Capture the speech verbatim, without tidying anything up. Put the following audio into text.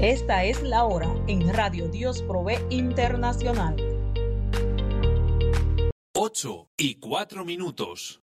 Esta es la hora en Radio Dios Provee Internacional. Ocho y cuatro minutos.